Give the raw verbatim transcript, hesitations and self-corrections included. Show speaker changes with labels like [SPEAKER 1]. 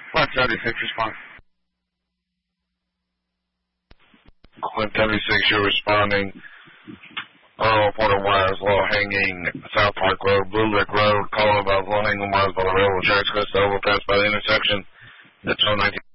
[SPEAKER 1] Flat seventy-six, respond.
[SPEAKER 2] Clint seventy-six, you're responding. Oh, Porter wires, low hanging, South Park Road, Blue Lick Road, call about low hanging wires by the railroad tracks, Chris overpass by the intersection. That's on nineteen.